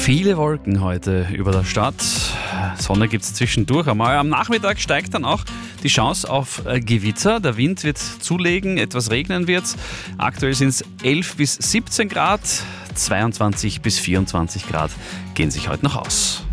Viele Wolken heute über der Stadt. Sonne gibt es zwischendurch einmal. Am Nachmittag steigt dann auch die Chance auf Gewitter. Der Wind wird zulegen, etwas regnen wird. Aktuell sind es 11 bis 17 Grad, 22 bis 24 Grad gehen sich heute noch aus.